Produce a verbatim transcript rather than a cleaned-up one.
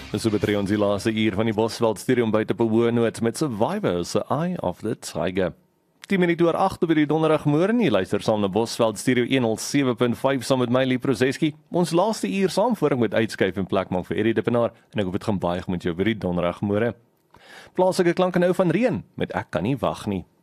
So betree ons die laaste uur van die Bosveld Studio buite op Hoënoord met Survivor, The Eye of the Tiger. tien minute oor agt op die donderdagmôre nie, luister saam na Bosveld Studio honderd sewe punt vyf saam met my Lee Prozeski. Ons laaste uur saam voor ek moet uitskuif en plek maak vir Eddie Dippenaar en ek hoop dit gaan baie goed met jou vir die donderdagmôre. Plaaslike klanke nou van reën met Ek kan nie wag nie.